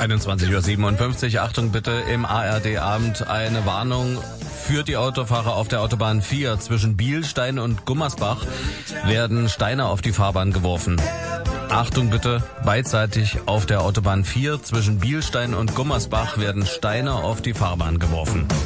21:57 Uhr. Achtung bitte, im ARD-Abend eine Warnung für die Autofahrer auf der Autobahn 4. Zwischen Bielstein und Gummersbach werden Steine auf die Fahrbahn geworfen. Achtung bitte, beidseitig auf der Autobahn 4 zwischen Bielstein und Gummersbach werden Steine auf die Fahrbahn geworfen.